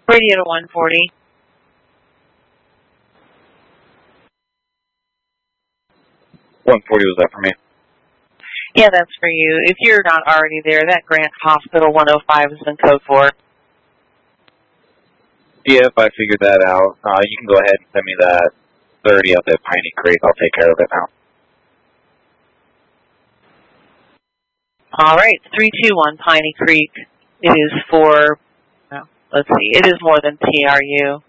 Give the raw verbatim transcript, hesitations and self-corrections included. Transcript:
Radio to one forty. one forty was that for me? Yeah, that's for you. If you're not already there, that Grant Hospital one oh five is in code four. Yeah, if I figured that out, uh, you can go ahead and send me that thirty up at Piney Creek. I'll take care of it now. All right, three two one Piney Creek. It is for, well, let's see, it is more than T R U.